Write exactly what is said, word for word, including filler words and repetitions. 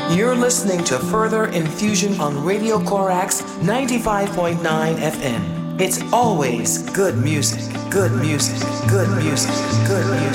You're listening to Further Infusion on Radio Corax ninety-five point nine F M. It's always good music, good music, good music, good music.